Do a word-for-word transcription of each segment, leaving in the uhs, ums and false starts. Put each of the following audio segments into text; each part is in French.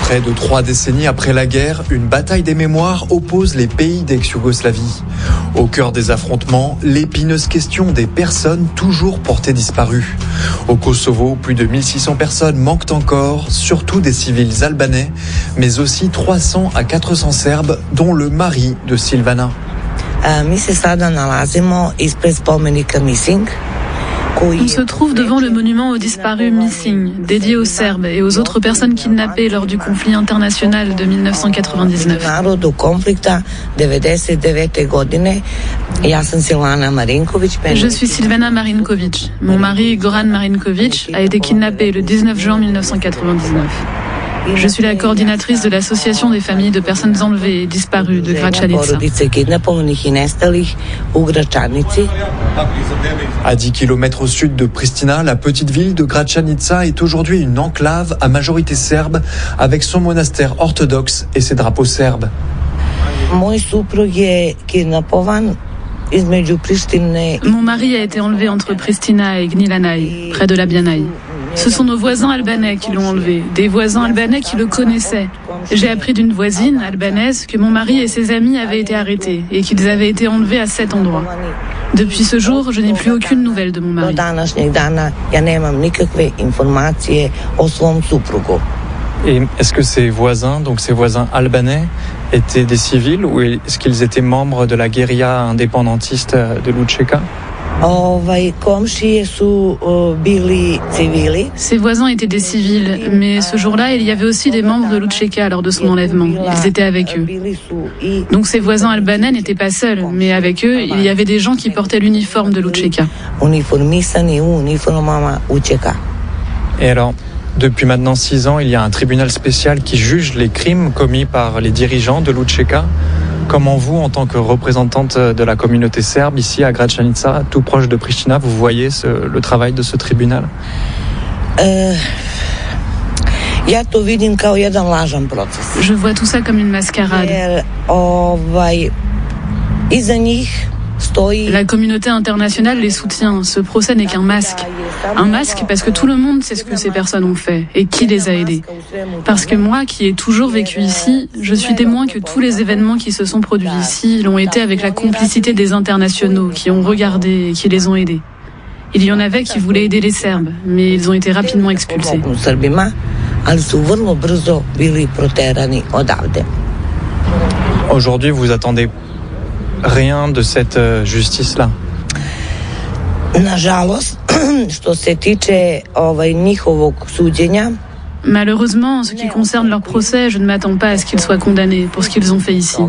Près de trois décennies après la guerre, une bataille des mémoires oppose les pays d'ex-Yougoslavie. Au cœur des affrontements, l'épineuse question des personnes toujours portées disparues. Au Kosovo, plus de mille six cents personnes manquent encore, surtout des civils albanais, mais aussi trois cents à quatre cents Serbes, dont le mari de Silvana. Mi se sada nalazimo ispred spomenika Missing. On se trouve devant le monument aux disparus Missing, dédié aux Serbes et aux autres personnes kidnappées lors du conflit international de mille neuf cent quatre-vingt-dix-neuf. Je suis Silvana Marinković. Mon mari, Goran Marinković, a été kidnappé le dix-neuf juin mille neuf cent quatre-vingt-dix-neuf. Je suis la coordinatrice de l'association des familles de personnes enlevées et disparues de Gračanica. À dix kilomètres au sud de Pristina, la petite ville de Gračanica est aujourd'hui une enclave à majorité serbe avec son monastère orthodoxe et ses drapeaux serbes. Mon mari a été enlevé entre Pristina et Gnjilane, près de Labjana. Ce sont nos voisins albanais qui l'ont enlevé, des voisins albanais qui le connaissaient. J'ai appris d'une voisine albanaise que mon mari et ses amis avaient été arrêtés et qu'ils avaient été enlevés à cet endroit. Depuis ce jour, je n'ai plus aucune nouvelle de mon mari. Et est-ce que ces voisins, donc ces voisins albanais, étaient des civils ou est-ce qu'ils étaient membres de la guérilla indépendantiste de l'Učeka ? Ses voisins étaient des civils, mais ce jour-là, il y avait aussi des membres de l'Učeka lors de son enlèvement. Ils étaient avec eux. Donc ses voisins albanais n'étaient pas seuls, mais avec eux, il y avait des gens qui portaient l'uniforme de l'Učeka. Et alors, depuis maintenant six ans, il y a un tribunal spécial qui juge les crimes commis par les dirigeants de l'Učeka. Comment vous, en tant que représentante de la communauté serbe, ici à Gračanica, tout proche de Pristina, vous voyez ce, le travail de ce tribunal ? euh, Je vois tout ça comme une mascarade. La communauté internationale les soutient. Ce procès n'est qu'un masque. Un masque parce que tout le monde sait ce que ces personnes ont fait et qui les a aidés. Parce que moi, qui ai toujours vécu ici, je suis témoin que tous les événements qui se sont produits ici l'ont été avec la complicité des internationaux qui ont regardé et qui les ont aidés. Il y en avait qui voulaient aider les Serbes, mais ils ont été rapidement expulsés. Aujourd'hui, vous attendez rien de cette euh, justice-là? Malheureusement, en ce qui concerne leur procès, je ne m'attends pas à ce qu'ils soient condamnés pour ce qu'ils ont fait ici.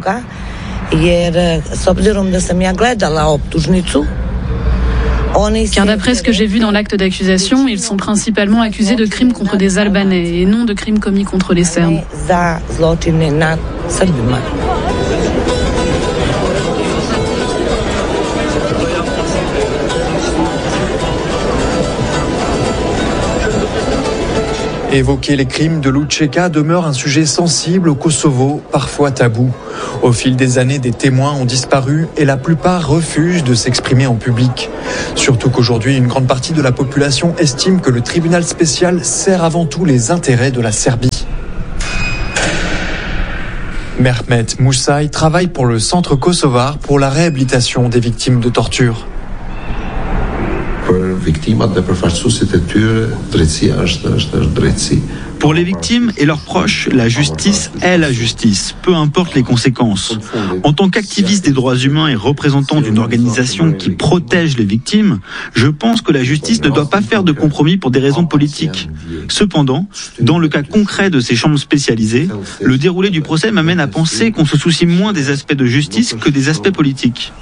Car d'après ce que j'ai vu dans l'acte d'accusation, ils sont principalement accusés de crimes contre des Albanais et non de crimes commis contre les Serbes. Évoquer les crimes de l'Učeka demeure un sujet sensible au Kosovo, parfois tabou. Au fil des années, des témoins ont disparu et la plupart refusent de s'exprimer en public. Surtout qu'aujourd'hui, une grande partie de la population estime que le tribunal spécial sert avant tout les intérêts de la Serbie. Mehmet Musaï travaille pour le Centre kosovar pour la réhabilitation des victimes de torture. Pour les victimes et leurs proches, la justice est la justice, peu importe les conséquences. En tant qu'activiste des droits humains et représentant d'une organisation qui protège les victimes, je pense que la justice ne doit pas faire de compromis pour des raisons politiques. Cependant, dans le cas concret de ces chambres spécialisées, le déroulé du procès m'amène à penser qu'on se soucie moins des aspects de justice que des aspects politiques.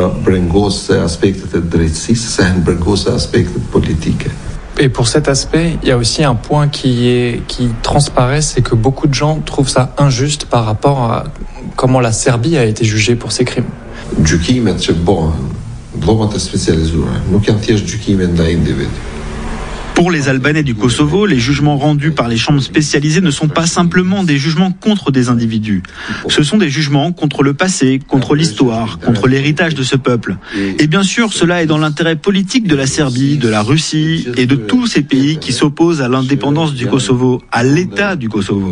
Et pour cet aspect, il y a aussi un point qui est qui transparaît, c'est que beaucoup de gens trouvent ça injuste par rapport à comment la Serbie a été jugée pour ces crimes. Pour les Albanais du Kosovo, les jugements rendus par les chambres spécialisées ne sont pas simplement des jugements contre des individus. Ce sont des jugements contre le passé, contre l'histoire, contre l'héritage de ce peuple. Et bien sûr, cela est dans l'intérêt politique de la Serbie, de la Russie et de tous ces pays qui s'opposent à l'indépendance du Kosovo, à l'État du Kosovo.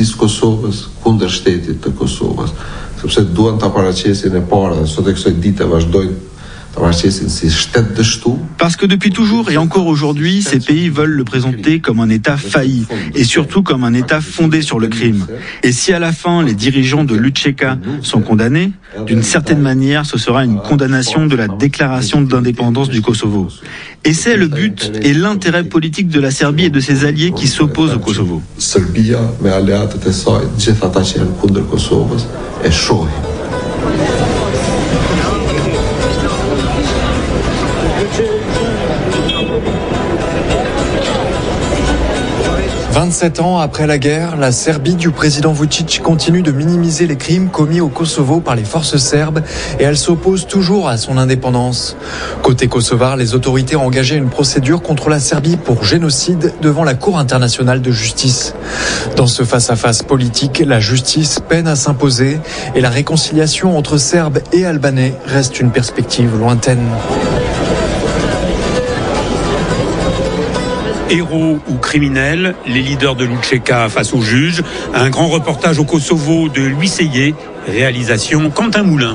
Parce que depuis toujours et encore aujourd'hui, ces pays veulent le présenter comme un État failli et surtout comme un État fondé sur le crime. Et si à la fin les dirigeants de l'U C K sont condamnés, d'une certaine manière ce sera une condamnation de la déclaration d'indépendance du Kosovo. Et c'est le but et l'intérêt politique de la Serbie et de ses alliés qui s'opposent au Kosovo. vingt-sept ans après la guerre, la Serbie du président Vučić continue de minimiser les crimes commis au Kosovo par les forces serbes et elle s'oppose toujours à son indépendance. Côté kosovar, les autorités ont engagé une procédure contre la Serbie pour génocide devant la Cour internationale de justice. Dans ce face-à-face politique, la justice peine à s'imposer et la réconciliation entre Serbes et Albanais reste une perspective lointaine. Héros ou criminels, les leaders de l'U C K face aux juges, un grand reportage au Kosovo de Louis Seyé, réalisation Quentin Moulin.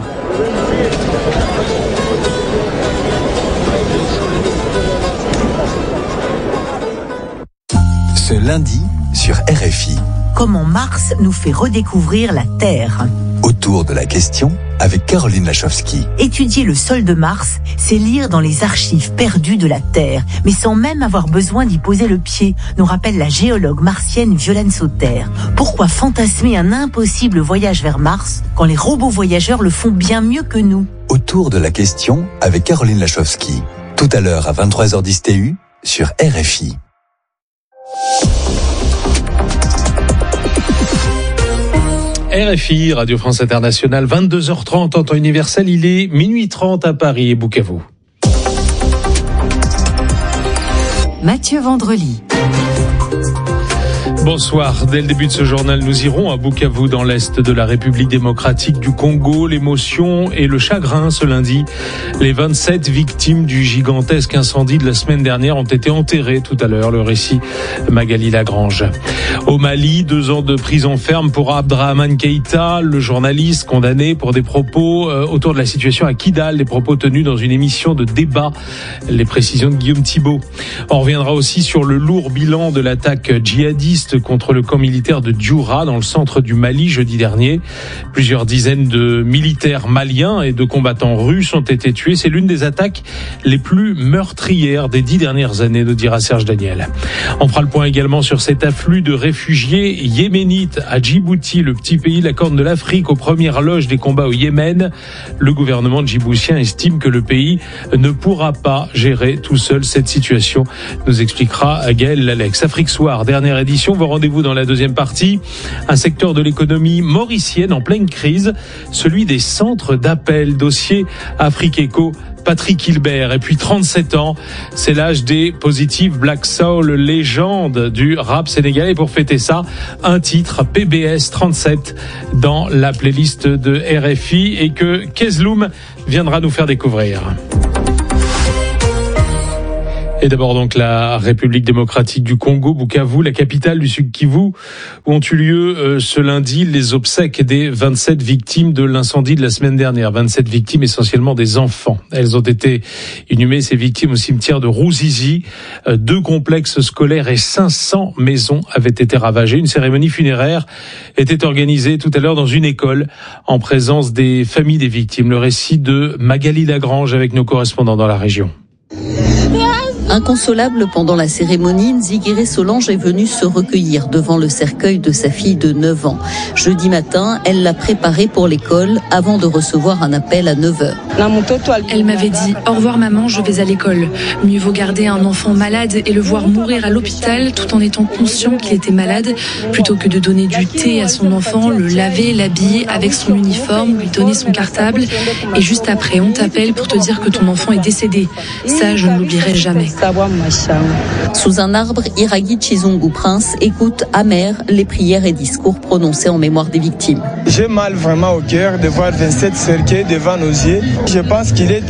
Ce lundi sur R F I. Comment Mars nous fait redécouvrir la Terre. Autour de la question avec Caroline Lachowski. Étudier le sol de Mars, c'est lire dans les archives perdues de la Terre, mais sans même avoir besoin d'y poser le pied, nous rappelle la géologue martienne Violaine Sauter. Pourquoi fantasmer un impossible voyage vers Mars quand les robots voyageurs le font bien mieux que nous? Autour de la question avec Caroline Lachowski. Tout à l'heure à vingt-trois heures dix T U sur R F I. R F I, Radio France Internationale, vingt-deux heures trente en temps universel, il est minuit trente à Paris et Bukavu. Mathieu Vendrely. Bonsoir. Dès le début de ce journal, nous irons à Bukavu, dans l'est de la République démocratique du Congo. L'émotion et le chagrin ce lundi. Les vingt-sept victimes du gigantesque incendie de la semaine dernière ont été enterrées tout à l'heure. Le récit, Magali Lagrange. Au Mali, deux ans de prison ferme pour Abdrahmane Keïta, le journaliste condamné pour des propos euh, autour de la situation à Kidal, des propos tenus dans une émission de débat. Les précisions de Guillaume Thibault. On reviendra aussi sur le lourd bilan de l'attaque djihadiste contre le camp militaire de Djoura dans le centre du Mali jeudi dernier. Plusieurs dizaines de militaires maliens et de combattants russes ont été tués. C'est l'une des attaques les plus meurtrières des dix dernières années, nous dira Serge Daniel. On fera le point également sur cet afflux de réfugiés yéménites à Djibouti, le petit pays de la Corne de l'Afrique, aux premières loges des combats au Yémen. Le gouvernement djiboutien estime que le pays ne pourra pas gérer tout seul cette situation, nous expliquera Gaël Lalex. Afrique Soir, dernière édition, vos rendez-vous dans la deuxième partie. Un secteur de l'économie mauricienne en pleine crise, celui des centres d'appel. Dossier Afrique Eco, Patrick Hilbert. Et puis trente-sept ans, c'est l'âge des Positive Black Soul, légende du rap sénégalais. Pour fêter ça, un titre P B S trente-sept dans la playlist de R F I et que Kezloum viendra nous faire découvrir. Et d'abord donc la République démocratique du Congo, Bukavu, la capitale du Sud Kivu, où ont eu lieu euh, ce lundi les obsèques des vingt-sept victimes de l'incendie de la semaine dernière. vingt-sept victimes, essentiellement des enfants. Elles ont été inhumées, ces victimes, au cimetière de Ruzizi. Euh, deux complexes scolaires et cinq cents maisons avaient été ravagées. Une cérémonie funéraire était organisée tout à l'heure dans une école en présence des familles des victimes. Le récit de Magali Lagrange avec nos correspondants dans la région. Inconsolable pendant la cérémonie, Nzigire Solange est venue se recueillir devant le cercueil de sa fille de neuf ans. Jeudi matin, elle l'a préparé pour l'école avant de recevoir un appel à neuf heures. Elle m'avait dit « Au revoir maman, je vais à l'école ». Mieux vaut garder un enfant malade et le voir mourir à l'hôpital tout en étant conscient qu'il était malade, plutôt que de donner du thé à son enfant, le laver, l'habiller avec son uniforme, lui donner son cartable et juste après on t'appelle pour te dire que ton enfant est décédé. Ça, je ne l'oublierai jamais. Sous un arbre, Iragi Chizungu Prince écoute amer les prières et discours prononcés en mémoire des victimes. J'ai mal vraiment au cœur de voir vingt-sept cercueils devant nos yeux. Je pense qu'il est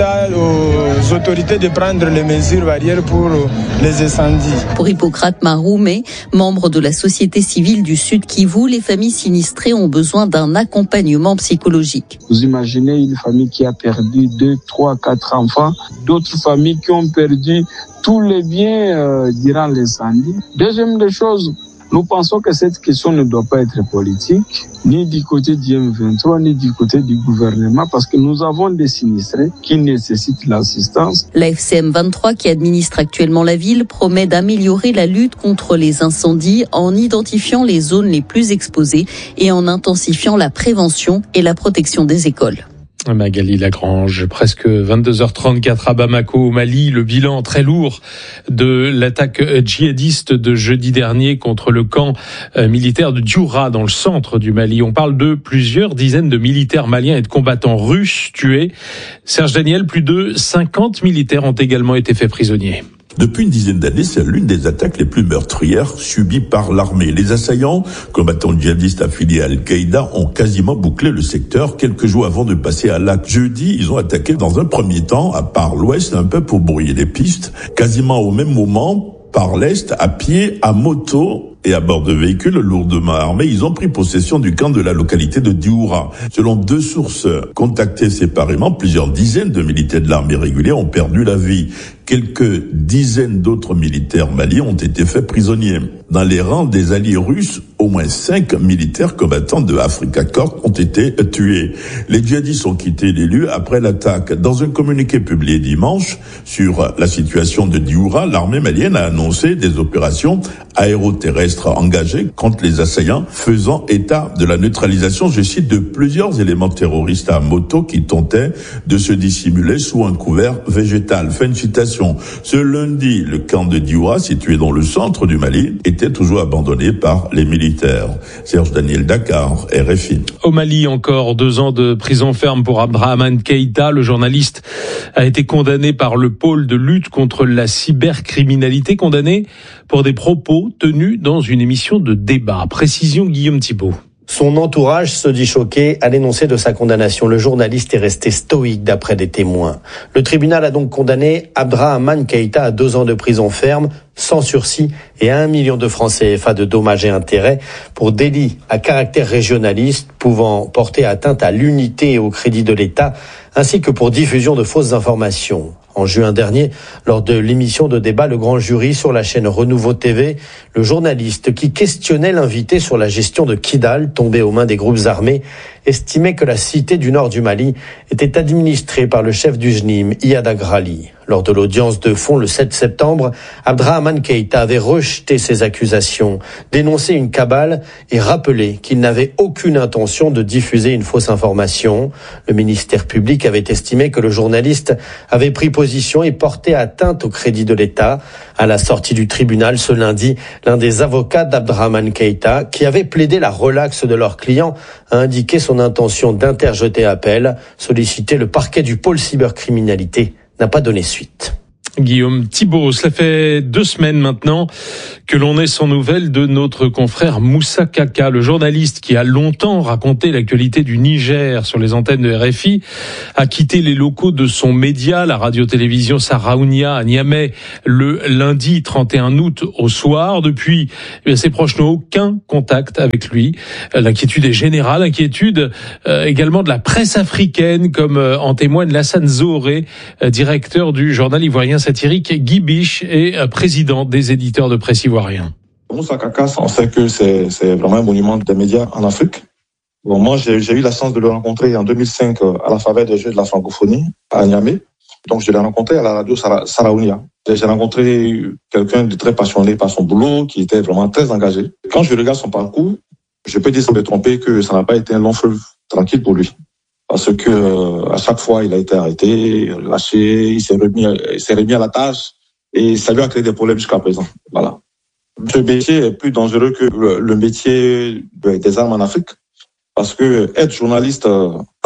aux autorités de prendre les mesures barrières pour les incendies. Pour Hippocrate Maroumé, membre de la société civile du Sud Kivu, les familles sinistrées ont besoin d'un accompagnement psychologique. Vous imaginez une famille qui a perdu deux, trois, quatre enfants, d'autres familles qui ont perdu tous les biens euh, durant l'incendie. Deuxième des choses, nous pensons que cette question ne doit pas être politique, ni du côté du M vingt-trois, ni du côté du gouvernement, parce que nous avons des sinistrés qui nécessitent l'assistance. La F C M vingt-trois, qui administre actuellement la ville, promet d'améliorer la lutte contre les incendies en identifiant les zones les plus exposées et en intensifiant la prévention et la protection des écoles. Magali Lagrange, presque vingt-deux heures trente-quatre à Bamako, au Mali. Le bilan très lourd de l'attaque djihadiste de jeudi dernier contre le camp militaire de Dioura, dans le centre du Mali. On parle de plusieurs dizaines de militaires maliens et de combattants russes tués. Serge Daniel, plus de cinquante militaires ont également été faits prisonniers. Depuis une dizaine d'années, c'est l'une des attaques les plus meurtrières subies par l'armée. Les assaillants, combattants djihadistes affiliés à Al-Qaïda, ont quasiment bouclé le secteur quelques jours avant de passer à l'acte. Jeudi, ils ont attaqué dans un premier temps, à part l'ouest, un peu pour brouiller les pistes. Quasiment au même moment, par l'est, à pied, à moto et à bord de véhicules lourdement armés, ils ont pris possession du camp de la localité de Dioura. Selon deux sources contactées séparément, plusieurs dizaines de militaires de l'armée régulière ont perdu la vie. Quelques dizaines d'autres militaires maliens ont été faits prisonniers. Dans les rangs des alliés russes, au moins cinq militaires combattants de Africa Corps ont été tués. Les djihadistes ont quitté les lieux après l'attaque. Dans un communiqué publié dimanche sur la situation de Dioura, l'armée malienne a annoncé des opérations aéroterrestres engagées contre les assaillants, faisant état de la neutralisation, je cite, de plusieurs éléments terroristes à moto qui tentaient de se dissimuler sous un couvert végétal. Fin de citation. Ce lundi, le camp de Dioura, situé dans le centre du Mali, était toujours abandonné par les militaires. Serge Daniel, Dakar, R F I. Au Mali, encore deux ans de prison ferme pour Abdrahmane Keïta. Le journaliste a été condamné par le pôle de lutte contre la cybercriminalité, condamné pour des propos tenus dans une émission de débat. Précision, Guillaume Thibault. Son entourage se dit choqué à l'énoncé de sa condamnation. Le journaliste est resté stoïque d'après des témoins. Le tribunal a donc condamné Abdrahmane Keïta à deux ans de prison ferme, sans sursis, et à un million de francs C F A de dommages et intérêts pour délit à caractère régionaliste pouvant porter atteinte à l'unité et au crédit de l'État, ainsi que pour diffusion de fausses informations. En juin dernier, lors de l'émission de débat Le Grand Jury sur la chaîne Renouveau T V, le journaliste qui questionnait l'invité sur la gestion de Kidal, tombé aux mains des groupes armés, estimait que la cité du nord du Mali était administrée par le chef du J N I M, Iyad Agrali. Lors de l'audience de fond le sept septembre, Abdrahmane Keïta avait rejeté ces accusations, dénoncé une cabale et rappelé qu'il n'avait aucune intention de diffuser une fausse information. Le ministère public avait estimé que le journaliste avait pris position et porté atteinte au crédit de l'État. À la sortie du tribunal ce lundi, l'un des avocats d'Abdrahmane Keïta, qui avait plaidé la relaxe de leur client, a indiqué son intention d'interjeter appel. Sollicité, le parquet du pôle cybercriminalité n'a pas donné suite. Guillaume Thibault, cela fait deux semaines maintenant que l'on est sans nouvelles de notre confrère Moussa Kaka, le journaliste qui a longtemps raconté l'actualité du Niger sur les antennes de R F I, a quitté les locaux de son média, la radio-télévision Saraounia à Niamey, le lundi trente et un août au soir. Depuis, ses proches n'ont aucun contact avec lui. L'inquiétude est générale, inquiétude euh, également de la presse africaine, comme euh, en témoigne Lassane Zohoré, euh, directeur du journal ivoirien satirique Guy Biche et président des éditeurs de presse ivoiriens. Moussa Kaka, on sait que c'est, c'est vraiment un monument des médias en Afrique. Bon, moi, j'ai, j'ai eu la chance de le rencontrer en deux mille cinq à la faveur des Jeux de la francophonie à Niamey. Donc, je l'ai rencontré à la radio Saraounia. J'ai rencontré quelqu'un de très passionné par son boulot, qui était vraiment très engagé. Quand je regarde son parcours, je peux dire sans me tromper que ça n'a pas été un long fleuve tranquille pour lui. Parce que euh, à chaque fois, il a été arrêté, lâché, il s'est remis, il s'est remis à la tâche et ça lui a créé des problèmes jusqu'à présent. Voilà. Ce métier est plus dangereux que le, le métier des armes en Afrique, parce que être journaliste en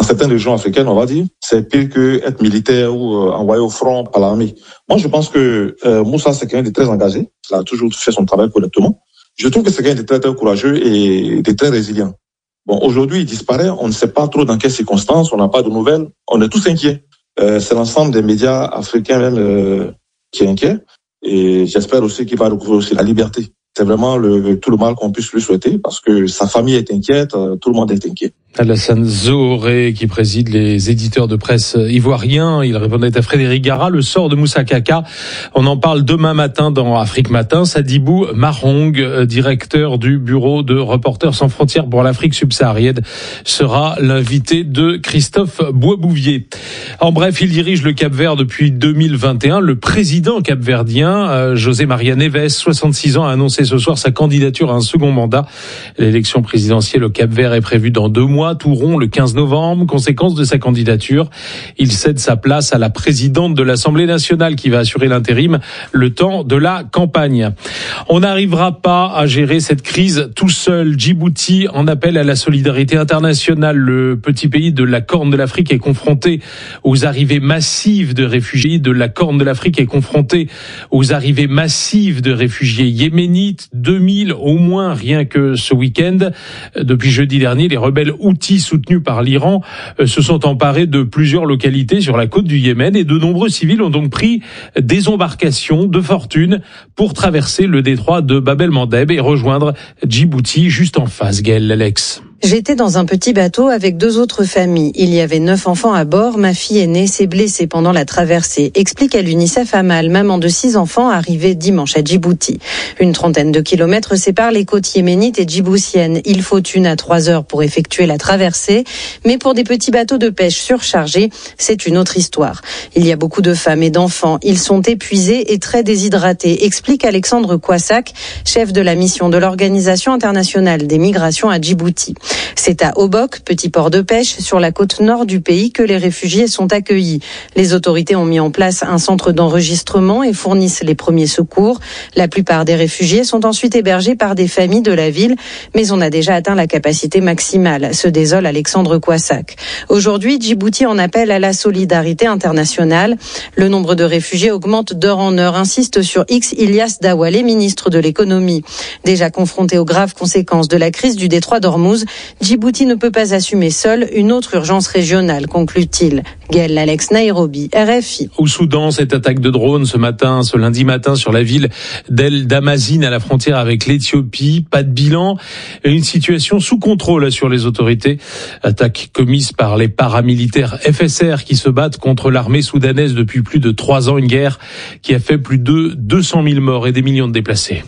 dans certaines régions africaines, on va dire, c'est pire que être militaire ou euh, envoyé au front par l'armée. Moi, je pense que euh, Moussa, c'est quelqu'un de très engagé. Il a toujours fait son travail correctement. Je trouve que c'est quelqu'un de très, très courageux et de très résilient. Bon, aujourd'hui, il disparaît. On ne sait pas trop dans quelles circonstances. On n'a pas de nouvelles. On est tous inquiets. Euh, c'est l'ensemble des médias africains même euh, qui est inquiet. Et j'espère aussi qu'il va recouvrir aussi la liberté. C'est vraiment le, tout le mal qu'on puisse lui souhaiter parce que sa famille est inquiète, tout le monde est inquiet. Alassane Zohoré, qui préside les éditeurs de presse ivoiriens, il répondait à Frédéric Gara. Le sort de Moussa Kaka, on en parle demain matin dans Afrique Matin. Sadibou Marong, directeur du bureau de Reporters sans frontières pour l'Afrique subsaharienne, sera l'invité de Christophe Boisbouvier. En bref, il dirige le Cap-Vert depuis deux mille vingt et un. Le président capverdien, José Maria Neves, soixante-six ans, a annoncé ce soir sa candidature à un second mandat. L'élection présidentielle au Cap-Vert est prévue dans deux mois. Tout rond le quinze novembre. Conséquence de sa candidature, il cède sa place à la présidente de l'Assemblée nationale qui va assurer l'intérim le temps de la campagne. On n'arrivera pas à gérer cette crise tout seul. Djibouti en appelle à la solidarité internationale. Le petit pays de la Corne de l'Afrique est confronté aux arrivées massives de réfugiés. De la Corne de l'Afrique est confronté aux arrivées massives de réfugiés yéménites. deux mille au moins rien que ce week-end. Depuis jeudi dernier, les rebelles Houthis soutenus par l'Iran se sont emparés de plusieurs localités sur la côte du Yémen et de nombreux civils ont donc pris des embarcations de fortune pour traverser le détroit de Bab el-Mandeb et rejoindre Djibouti juste en face. Gaël Alex. J'étais dans un petit bateau avec deux autres familles. Il y avait neuf enfants à bord. Ma fille aînée s'est blessée pendant la traversée. Explique à l'UNICEF Amal, maman de six enfants arrivée dimanche à Djibouti. Une trentaine de kilomètres séparent les côtes yéménites et djiboutiennes. Il faut une à trois heures pour effectuer la traversée. Mais pour des petits bateaux de pêche surchargés, c'est une autre histoire. Il y a beaucoup de femmes et d'enfants. Ils sont épuisés et très déshydratés, explique Alexandre Kouassak, chef de la mission de l'Organisation internationale des migrations à Djibouti. C'est à Obok, petit port de pêche, sur la côte nord du pays, que les réfugiés sont accueillis. Les autorités ont mis en place un centre d'enregistrement et fournissent les premiers secours. La plupart des réfugiés sont ensuite hébergés par des familles de la ville, mais on a déjà atteint la capacité maximale, se désole Alexandre Kouassak. Aujourd'hui, Djibouti en appelle à la solidarité internationale. Le nombre de réfugiés augmente d'heure en heure, insiste sur X Ilyas Dawale, ministre de l'économie. Déjà confronté aux graves conséquences de la crise du détroit d'Ormuz, Djibouti ne peut pas assumer seul une autre urgence régionale, conclut-il. Gaël Alex, Nairobi, R F I. Au Soudan, cette attaque de drone ce matin, ce lundi matin, sur la ville d'El Damazine à la frontière avec l'Éthiopie. Pas de bilan. Une situation sous contrôle sur les autorités. Attaque commise par les paramilitaires F S R qui se battent contre l'armée soudanaise depuis plus de trois ans. Une guerre qui a fait plus de deux cent mille morts et des millions de déplacés.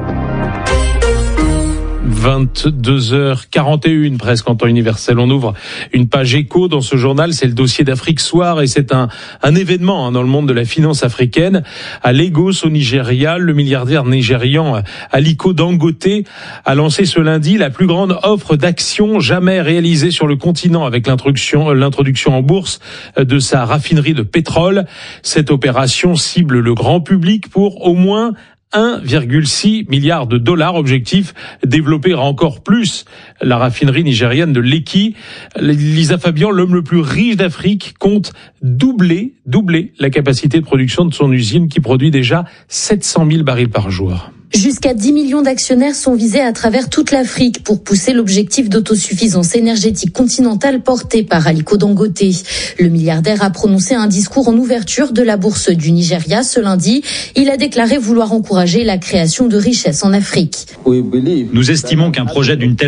vingt-deux heures quarante et une presque en temps universel. On ouvre une page écho dans ce journal, c'est le dossier d'Afrique Soir et c'est un, un événement hein, dans le monde de la finance africaine. À Lagos, au Nigeria, le milliardaire nigérian Aliko Dangote a lancé ce lundi la plus grande offre d'actions jamais réalisée sur le continent avec l'introduction, l'introduction en bourse de sa raffinerie de pétrole. Cette opération cible le grand public pour au moins un virgule six milliard de dollars. Objectif, développer encore plus la raffinerie nigérienne de Lekki. Lisa Fabian, l'homme le plus riche d'Afrique, compte doubler, doubler la capacité de production de son usine qui produit déjà sept cent mille barils par jour. Jusqu'à dix millions d'actionnaires sont visés à travers toute l'Afrique pour pousser l'objectif d'autosuffisance énergétique continentale porté par Aliko Dangote. Le milliardaire a prononcé un discours en ouverture de la bourse du Nigeria ce lundi. Il a déclaré vouloir encourager la création de richesses en Afrique. Nous estimons qu'un projet d'une telle